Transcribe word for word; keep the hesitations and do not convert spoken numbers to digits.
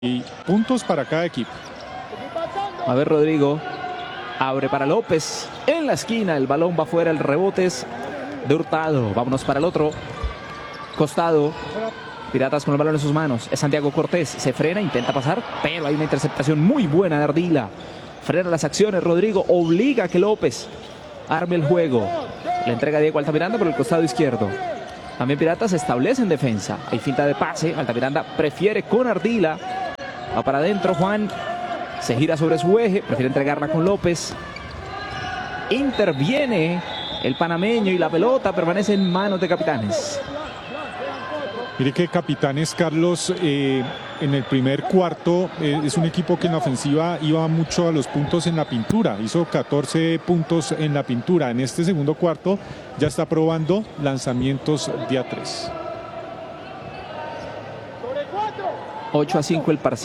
Y puntos para cada equipo. A ver, Rodrigo. Abre para López. En la esquina. El balón va fuera. El rebote es de Hurtado. Vámonos para el otro costado. Piratas con el balón en sus manos. Es Santiago Cortés. Se frena, intenta pasar, pero hay una interceptación muy buena de Ardila. Frena las acciones. Rodrigo obliga a que López arme el juego. Le entrega a Diego Altamiranda por el costado izquierdo. También Piratas establece en defensa. Hay finta de pase. Altamiranda prefiere con Ardila. Va para adentro. Juan se gira sobre su eje. Prefiere entregarla con López. Interviene el panameño y la pelota permanece en manos de Capitanes. Mire que Capitanes, Carlos, eh, en el primer cuarto eh, es un equipo que en la ofensiva iba mucho a los puntos en la pintura. Hizo catorce puntos en la pintura. En este segundo cuarto ya está probando lanzamientos de a tres. ocho a cinco el parcial.